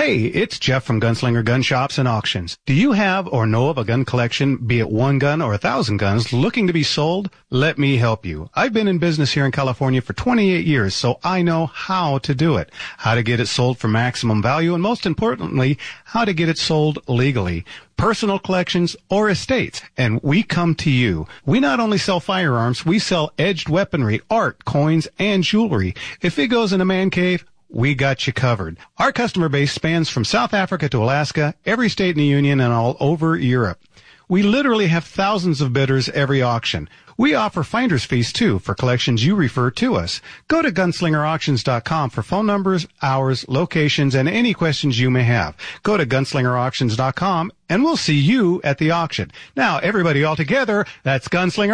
Hey, it's Jeff from Gunslinger Gun Shops and Auctions. Do you have or know of a gun collection, be it one gun or 1,000 guns, looking to be sold? Let me help you. I've been in business here in California for 28 years, so I know how to do it. How to get it sold for maximum value, and most importantly, how to get it sold legally. Personal collections or estates, and we come to you. We not only sell firearms, we sell edged weaponry, art, coins, and jewelry. If it goes in a man cave, we got you covered. Our customer base spans from South Africa to Alaska, every state in the Union, and all over Europe. We literally have thousands of bidders every auction. We offer finder's fees, too, for collections you refer to us. Go to gunslingerauctions.com for phone numbers, hours, locations, and any questions you may have. Go to gunslingerauctions.com, and we'll see you at the auction. Now, everybody all together, that's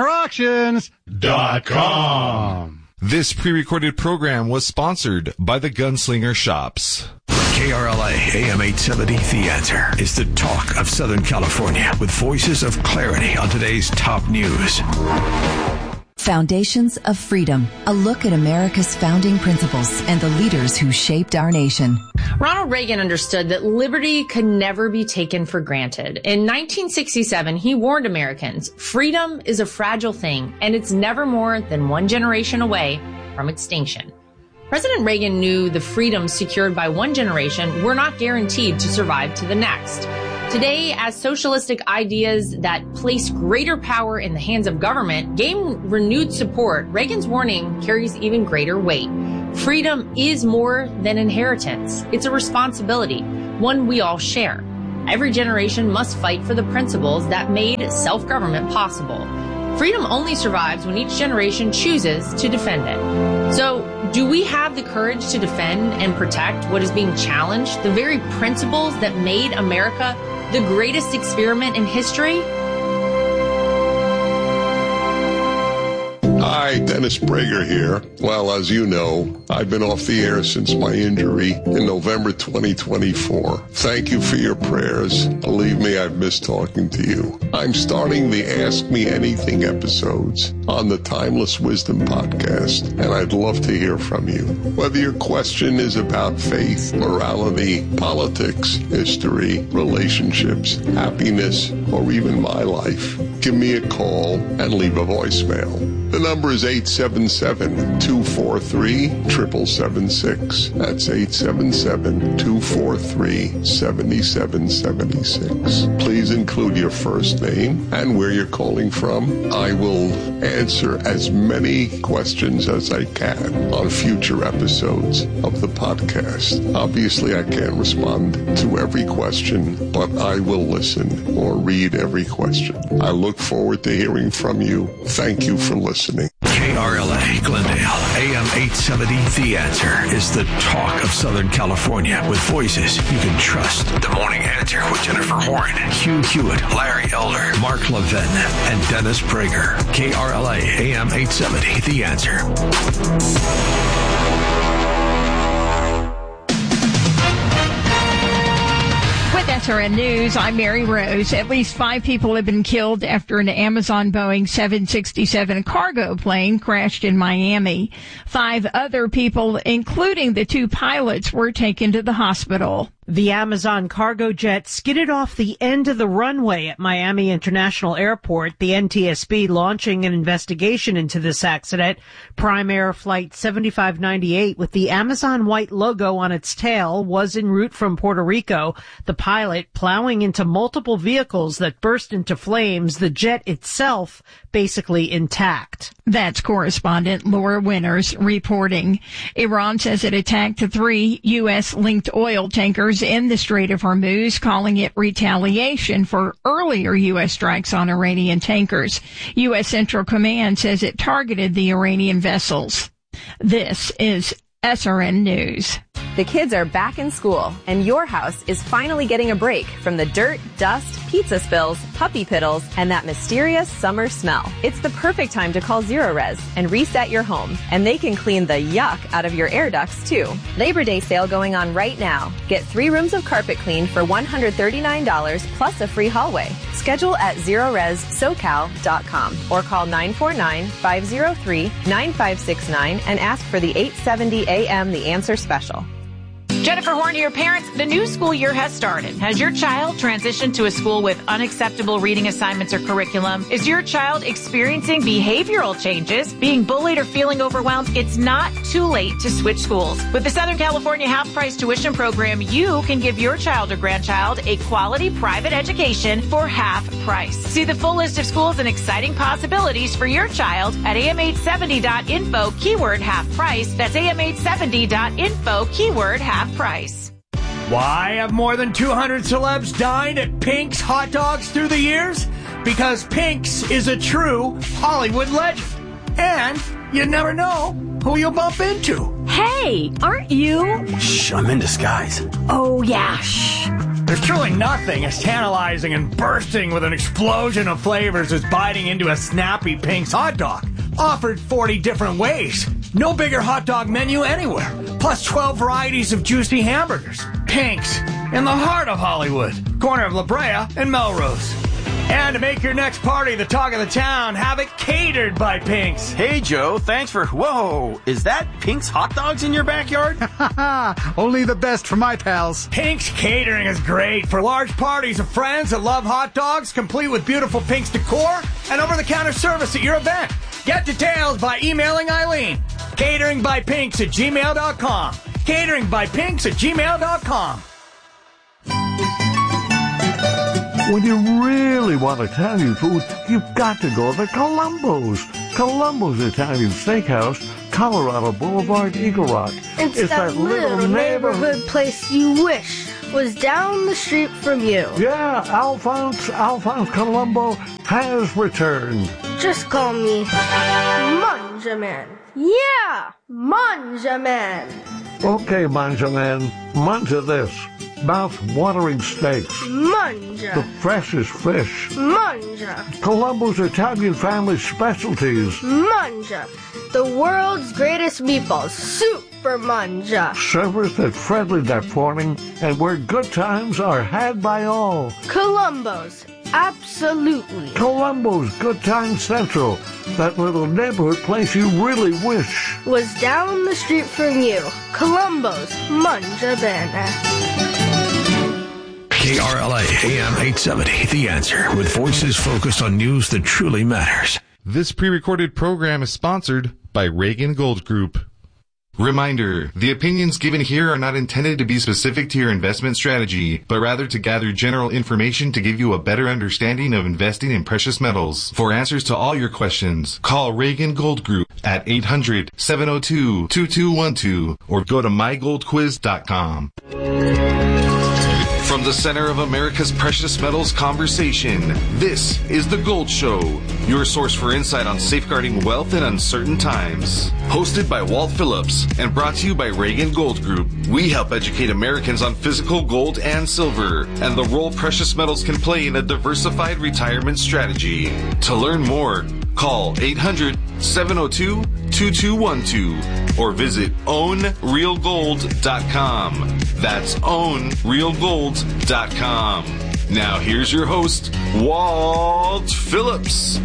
gunslingerauctions.com. This pre-recorded program was sponsored by the Gunslinger Shops. KRLA AM 870 The Answer is the talk of Southern California with voices of clarity on today's top news. Foundations of Freedom, a look at America's founding principles and the leaders who shaped our nation. Ronald Reagan understood that liberty could never be taken for granted. In 1967, he warned Americans, freedom is a fragile thing, and it's never more than one generation away from extinction. President Reagan knew the freedoms secured by one generation were not guaranteed to survive to the next. Today, as socialistic ideas that place greater power in the hands of government gain renewed support, Reagan's warning carries even greater weight. Freedom is more than inheritance. It's a responsibility, one we all share. Every generation must fight for the principles that made self-government possible. Freedom only survives when each generation chooses to defend it. So, do we have the courage to defend and protect what is being challenged, the very principles that made America the greatest experiment in history? Hi, Dennis Prager here. Well, as you know, I've been off the air since my injury in November 2024. Thank you for your prayers. Believe me, I've missed talking to you. I'm starting the Ask Me Anything episodes on the Timeless Wisdom podcast, and I'd love to hear from you. Whether your question is about faith, morality, politics, history, relationships, happiness, or even my life, give me a call and leave a voicemail. The number is 877-243-7776. That's 877-243-7776. Please include your first name and where you're calling from. I will answer as many questions as I can on future episodes of the podcast. Obviously, I can't respond to every question, but I will listen or read every question. I look forward to hearing from you. Thank you for listening. KRLA Glendale, AM 870 The Answer is the talk of Southern California with voices you can trust. The Morning Answer with Jennifer Horn, Hugh Hewitt, Larry Elder, Mark Levin, and Dennis Prager. KRLA AM 870 The Answer. SRN News, I'm Mary Rose. At least 5 people have been killed after an Amazon Boeing 767 cargo plane crashed in Miami. 5 other people, including the 2 pilots, were taken to the hospital. The Amazon cargo jet skidded off the end of the runway at Miami International Airport, the NTSB launching an investigation into this accident. Prime Air Flight 7598 with the Amazon white logo on its tail was en route from Puerto Rico. The pilot plowing into multiple vehicles that burst into flames, the jet itself basically intact. That's correspondent Laura Winters reporting. Iran says it attacked 3 U.S.-linked oil tankers in the Strait of Hormuz, calling it retaliation for earlier U.S. strikes on Iranian tankers. U.S. Central Command says it targeted the Iranian vessels. This is SRN News. The kids are back in school, and your house is finally getting a break from the dirt, dust, pizza spills, puppy piddles, and that mysterious summer smell. It's the perfect time to call Zerorez and reset your home, and they can clean the yuck out of your air ducts, too. Labor Day sale going on right now. Get 3 rooms of carpet cleaned for $139 plus a free hallway. Schedule at ZerorezSoCal.com or call 949-503-9569 and ask for the 870 AM The Answer special. Jennifer Horn here. Parents, the new school year has started. Has your child transitioned to a school with unacceptable reading assignments or curriculum? Is your child experiencing behavioral changes, being bullied, or feeling overwhelmed? It's not too late to switch schools. With the Southern California half-price tuition program, you can give your child or grandchild a quality private education for half price. See the full list of schools and exciting possibilities for your child at am870.info, keyword half price. That's am870.info, keyword half price. Why have more than 200 celebs dined at Pink's Hot Dogs through the years? Because Pink's is a true Hollywood legend. And you never know who you'll bump into. Hey, aren't you? Shh, I'm in disguise. Oh, yeah, shh. There's truly nothing as tantalizing and bursting with an explosion of flavors as biting into a snappy Pink's hot dog. Offered 40 different ways. No bigger hot dog menu anywhere. Plus 12 varieties of juicy hamburgers. Pink's, in the heart of Hollywood. Corner of La Brea and Melrose. And to make your next party the talk of the town, have it catered by Pink's. Hey, Joe, thanks for... Whoa, is that Pink's Hot Dogs in your backyard? Only the best for my pals. Pink's Catering is great for large parties of friends that love hot dogs, complete with beautiful Pink's decor and over-the-counter service at your event. Get details by emailing Eileen. cateringbypinks@gmail.com. cateringbypinks@gmail.com. When you really want Italian food, you've got to go to Columbo's. Columbo's Italian Steakhouse, Colorado Boulevard, Eagle Rock. It's that little neighborhood place you wish was down the street from you. Yeah, Alphonse Columbo has returned. Just call me Manjaman. Yeah, Manjaman. Okay, Manjaman, manja this. Mouth-watering steaks. Manja. The freshest fish. Manja. Columbo's Italian family specialties. Manja. The world's greatest meatballs. Super Manja. Servers that friendly that morning and where good times are had by all. Columbo's. Absolutely. Columbo's Good Time Central. That little neighborhood place you really wish was down the street from you. Columbo's Manja Bene. KRLA AM 870, The Answer, with voices focused on news that truly matters. This pre-recorded program is sponsored by Reagan Gold Group. Reminder, the opinions given here are not intended to be specific to your investment strategy, but rather to gather general information to give you a better understanding of investing in precious metals. For answers to all your questions, call Reagan Gold Group at 800-702-2212 or go to mygoldquiz.com. From the center of America's precious metals conversation, this is The Gold Show, your source for insight on safeguarding wealth in uncertain times. Hosted by Walt Phillips and brought to you by Reagan Gold Group, we help educate Americans on physical gold and silver and the role precious metals can play in a diversified retirement strategy. To learn more, call 800-702-2212 or visit ownrealgold.com. That's ownrealgold.com. Now here's your host, Walt Phillips.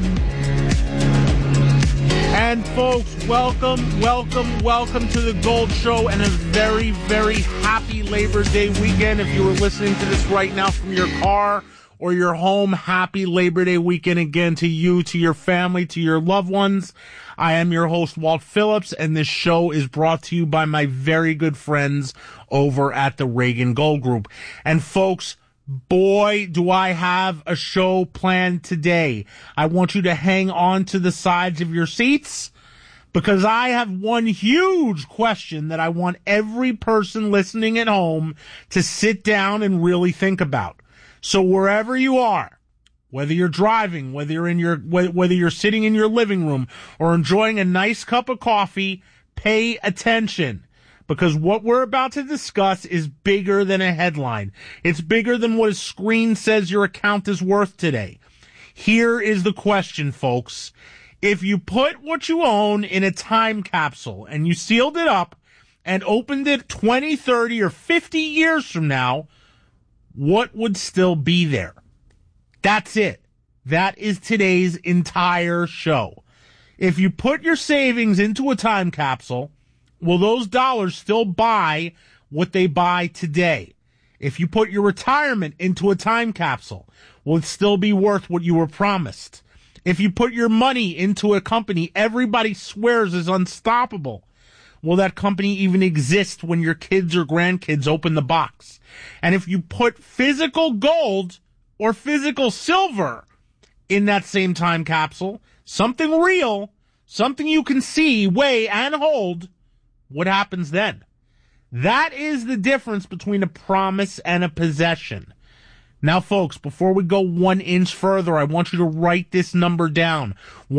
And folks, welcome to the Gold Show and a very, very happy Labor Day weekend. If you were listening to this right now from your car or your home, happy Labor Day weekend again to you, to your family, to your loved ones. I am your host, Walt Phillips, and this show is brought to you by my very good friends over at the Reagan Gold Group. And folks, boy, do I have a show planned today. I want you to hang on to the sides of your seats because I have one huge question that I want every person listening at home to sit down and really think about. So wherever you are, whether you're driving, whether you're sitting in your living room or enjoying a nice cup of coffee, pay attention. Because what we're about to discuss is bigger than a headline. It's bigger than what a screen says your account is worth today. Here is the question, folks. If you put what you own in a time capsule and you sealed it up and opened it 20, 30, or 50 years from now, what would still be there? That's it. That is today's entire show. If you put your savings into a time capsule, will those dollars still buy what they buy today? If you put your retirement into a time capsule, will it still be worth what you were promised? If you put your money into a company everybody swears is unstoppable, will that company even exist when your kids or grandkids open the box? And if you put physical gold or physical silver in that same time capsule, something real, something you can see, weigh, and hold, what happens then? That is the difference between a promise and a possession. Now, folks, before we go 1 inch further, I want you to write this number down.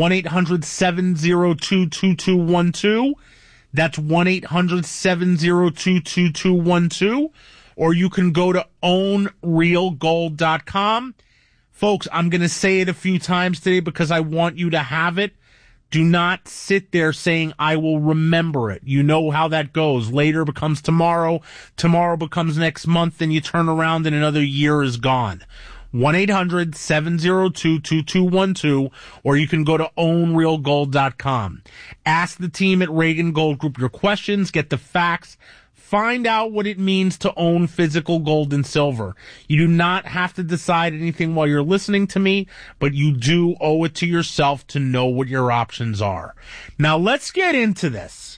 1-800-702-2212. That's 1-800-702-2212. Or you can go to ownrealgold.com. Folks, I'm going to say it a few times today because I want you to have it. Do not sit there saying, I will remember it. You know how that goes. Later becomes tomorrow. Tomorrow becomes next month. Then you turn around and another year is gone. 1-800-702-2212, or you can go to ownrealgold.com. Ask the team at Reagan Gold Group your questions, get the facts, find out what it means to own physical gold and silver. You do not have to decide anything while you're listening to me, but you do owe it to yourself to know what your options are. Now let's get into this.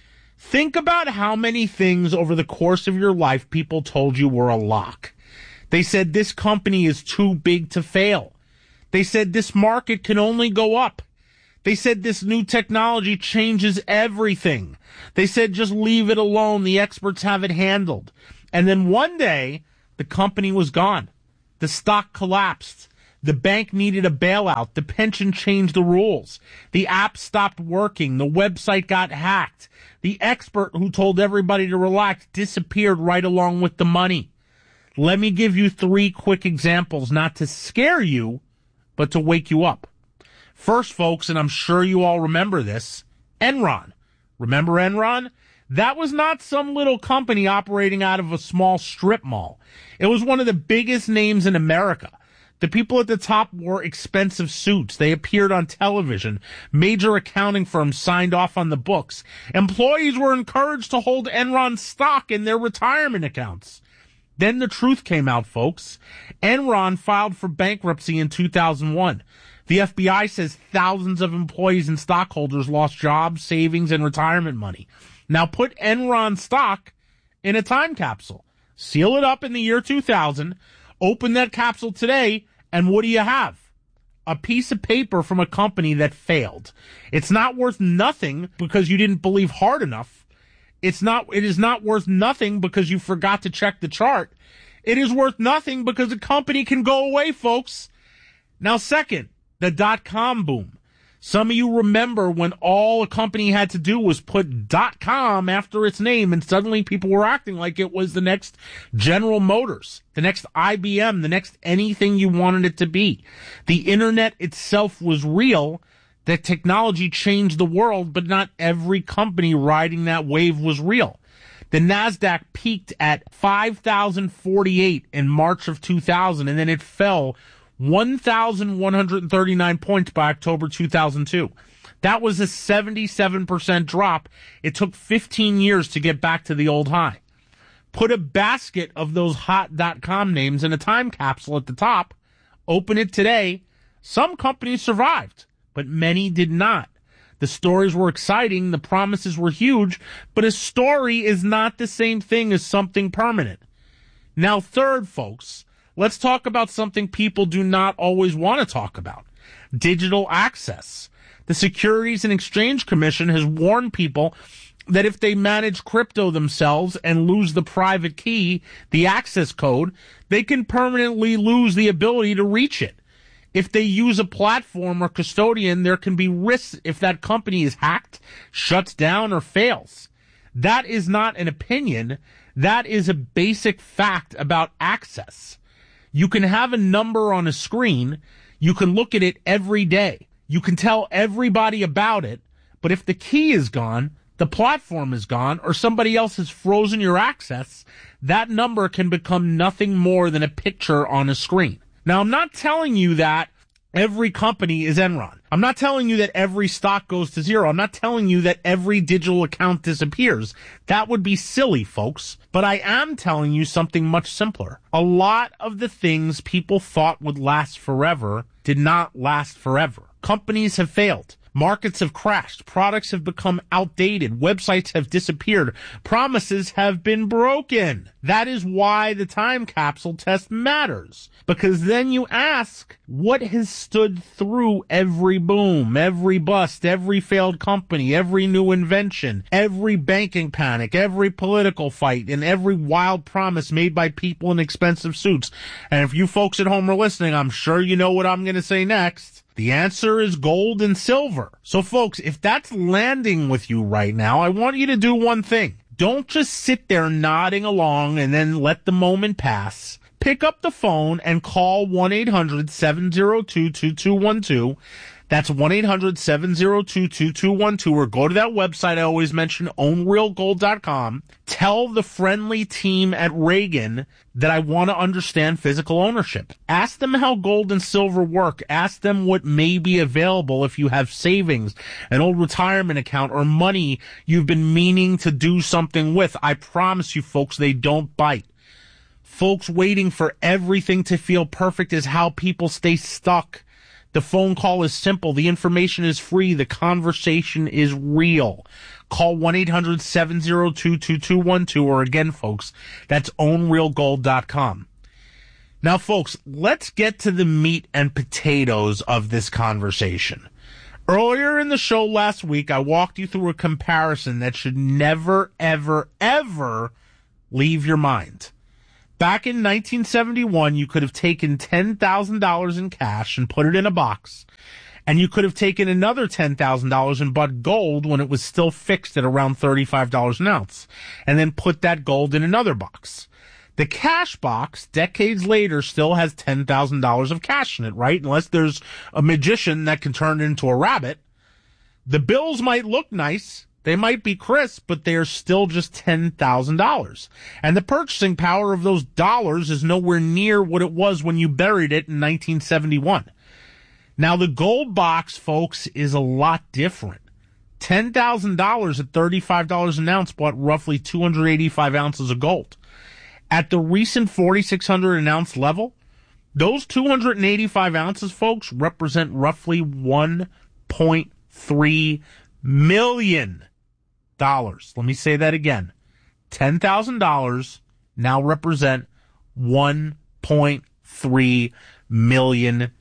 Think about how many things over the course of your life people told you were a lock. They said this company is too big to fail. They said this market can only go up. They said this new technology changes everything. They said just leave it alone. The experts have it handled. And then one day, the company was gone. The stock collapsed. The bank needed a bailout. The pension changed the rules. The app stopped working. The website got hacked. The expert who told everybody to relax disappeared right along with the money. Let me give you 3 quick examples, not to scare you, but to wake you up. First, folks, and I'm sure you all remember this, Enron. Remember Enron? That was not some little company operating out of a small strip mall. It was one of the biggest names in America. The people at the top wore expensive suits. They appeared on television. Major accounting firms signed off on the books. Employees were encouraged to hold Enron stock in their retirement accounts. Then the truth came out, folks. Enron filed for bankruptcy in 2001. The FBI says thousands of employees and stockholders lost jobs, savings, and retirement money. Now put Enron stock in a time capsule. Seal it up in the year 2000. Open that capsule today, and what do you have? A piece of paper from a company that failed. It's not worth nothing because you didn't believe hard enough. It is not worth nothing because you forgot to check the chart. It is worth nothing because a company can go away, folks. Now, second, the dot-com boom. Some of you remember when all a company had to do was put .com after its name, and suddenly people were acting like it was the next General Motors, the next IBM, the next anything you wanted it to be. The internet itself was real. That technology changed the world, but not every company riding that wave was real. The NASDAQ peaked at 5,048 in March of 2000, and then it fell 1,139 points by October 2002. That was a 77% drop. It took 15 years to get back to the old high. Put a basket of those hot .com names in a time capsule at the top. Open it today. Some companies survived, but many did not. The stories were exciting. The promises were huge, but a story is not the same thing as something permanent. Now, third, folks, let's talk about something people do not always want to talk about. Digital access. The Securities and Exchange Commission has warned people that if they manage crypto themselves and lose the private key, the access code, they can permanently lose the ability to reach it. If they use a platform or custodian, there can be risks if that company is hacked, shuts down, or fails. That is not an opinion. That is a basic fact about access. You can have a number on a screen. You can look at it every day. You can tell everybody about it. But if the key is gone, the platform is gone, or somebody else has frozen your access, that number can become nothing more than a picture on a screen. Now, I'm not telling you that every company is Enron. I'm not telling you that every stock goes to zero. I'm not telling you that every digital account disappears. That would be silly, folks. But I am telling you something much simpler. A lot of the things people thought would last forever did not last forever. Companies have failed. Markets have crashed. Products have become outdated. Websites have disappeared. Promises have been broken. That is why the time capsule test matters. Because then you ask, what has stood through every boom, every bust, every failed company, every new invention, every banking panic, every political fight, and every wild promise made by people in expensive suits? And if you folks at home are listening, I'm sure you know what I'm going to say next. The answer is gold and silver. So folks, if that's landing with you right now, I want you to do one thing. Don't just sit there nodding along and then let the moment pass. Pick up the phone and call 1-800-702-2212. That's 1-800-702-2212, or go to that website I always mention, ownrealgold.com. Tell the friendly team at Reagan that I want to understand physical ownership. Ask them how gold and silver work. Ask them what may be available if you have savings, an old retirement account, or money you've been meaning to do something with. I promise you, folks, they don't bite. Folks, waiting for everything to feel perfect is how people stay stuck. The phone call is simple. The information is free. The conversation is real. Call 1-800-702-2212, or again, folks, that's ownrealgold.com. Now, folks, let's get to the meat and potatoes of this conversation. Earlier in the show last week, I walked you through a comparison that should never, ever, ever leave your mind. Back in 1971, you could have taken $10,000 in cash and put it in a box, and you could have taken another $10,000 and bought gold when it was still fixed at around $35 an ounce, and then put that gold in another box. The cash box, decades later, still has $10,000 of cash in it, right? Unless there's a magician that can turn it into a rabbit. The bills might look nice. They might be crisp, but they are still just $10,000. And the purchasing power of those dollars is nowhere near what it was when you buried it in 1971. Now, the gold box, folks, is a lot different. $10,000 at $35 an ounce bought roughly 285 ounces of gold. At the recent 4,600 an ounce level, those 285 ounces, folks, represent roughly $1.3 million. Let me say that again. $10,000 now represent $1.3 million.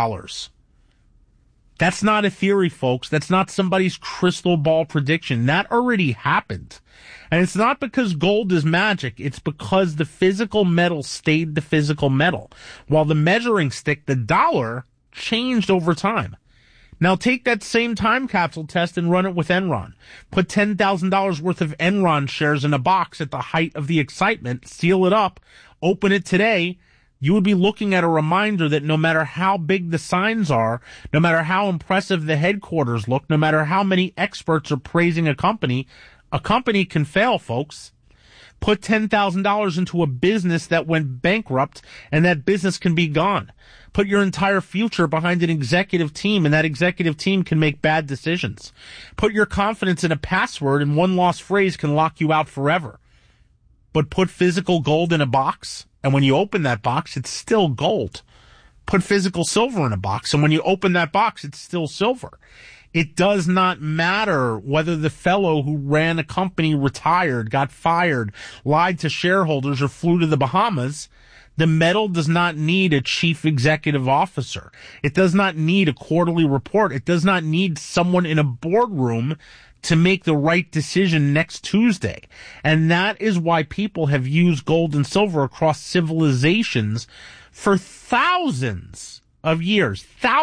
That's not a theory, folks. That's not somebody's crystal ball prediction. That already happened. And it's not because gold is magic. It's because the physical metal stayed the physical metal, while the measuring stick, the dollar, changed over time. Now take that same time capsule test and run it with Enron. Put $10,000 worth of Enron shares in a box at the height of the excitement, seal it up, open it today. You would be looking at a reminder that no matter how big the signs are, no matter how impressive the headquarters look, no matter how many experts are praising a company can fail, folks. Put $10,000 into a business that went bankrupt, and that business can be gone. Put your entire future behind an executive team, and that executive team can make bad decisions. Put your confidence in a password, and one lost phrase can lock you out forever. But put physical gold in a box, and when you open that box, it's still gold. Put physical silver in a box, and when you open that box, it's still silver. It does not matter whether the fellow who ran a company retired, got fired, lied to shareholders, or flew to the Bahamas. The metal does not need a chief executive officer. It does not need a quarterly report. It does not need someone in a boardroom to make the right decision next Tuesday. And that is why people have used gold and silver across civilizations for thousands of years,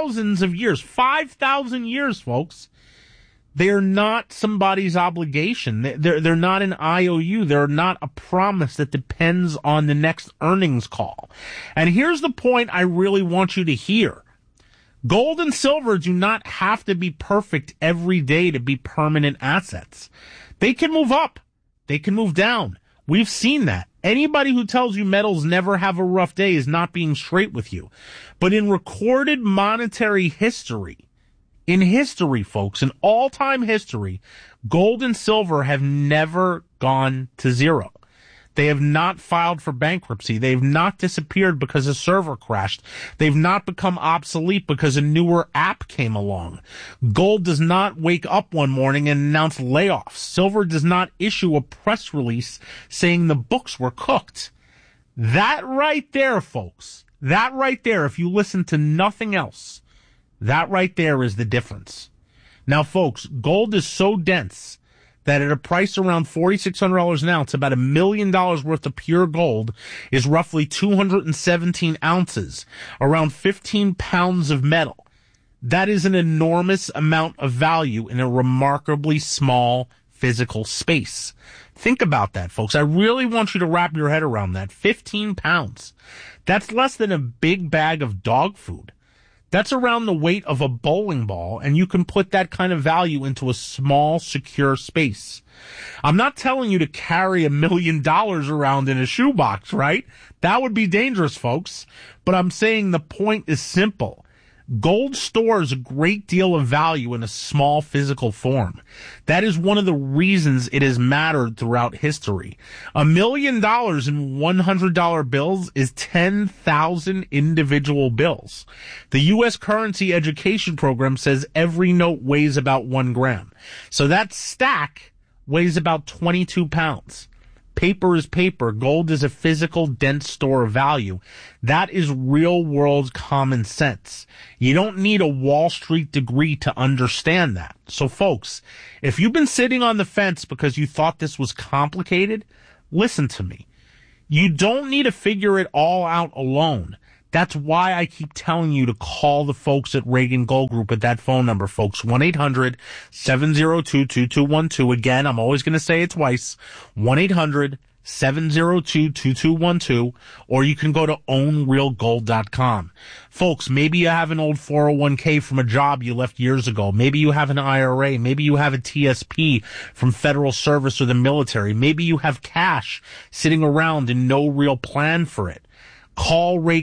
5,000 years, folks. They're not somebody's obligation. They're not an IOU. They're not a promise that depends on the next earnings call. And here's the point I really want you to hear. Gold and silver do not have to be perfect every day to be permanent assets. They can move up. They can move down. We've seen that. Anybody who tells you metals never have a rough day is not being straight with you. But in recorded monetary history, folks, in all-time history, gold and silver have never gone to zero. They have not filed for bankruptcy. They've not disappeared because a server crashed. They've not become obsolete because a newer app came along. Gold does not wake up one morning and announce layoffs. Silver does not issue a press release saying the books were cooked. That right there, folks, that right there, if you listen to nothing else, that right there is the difference. Now, folks, gold is so dense that at a price around $4,600 an ounce, about $1 million worth of pure gold is roughly 217 ounces, around 15 pounds of metal. That is an enormous amount of value in a remarkably small physical space. Think about that, folks. I really want you to wrap your head around that. 15 pounds. That's less than a big bag of dog food. That's around the weight of a bowling ball, and you can put that kind of value into a small, secure space. I'm not telling you to carry $1 million around in a shoebox, right? That would be dangerous, folks. But I'm saying the point is simple. Gold stores a great deal of value in a small physical form. That is one of the reasons it has mattered throughout history. $1 million in $100 bills is 10,000 individual bills. The U.S. Currency Education Program says every note weighs about 1 gram. So that stack weighs about 22 pounds. Paper is paper. Gold is a physical, dense store of value. That is real-world common sense. You don't need a Wall Street degree to understand that. So, folks, if you've been sitting on the fence because you thought this was complicated, listen to me. You don't need to figure it all out alone. That's why I keep telling you to call the folks at Reagan Gold Group at that phone number, folks, 1-800-702-2212. Again, I'm always going to say it twice, 1-800-702-2212, or you can go to ownrealgold.com. Folks, maybe you have an old 401k from a job you left years ago. Maybe you have an IRA. Maybe you have a TSP from federal service or the military. Maybe you have cash sitting around and no real plan for it. Call Reagan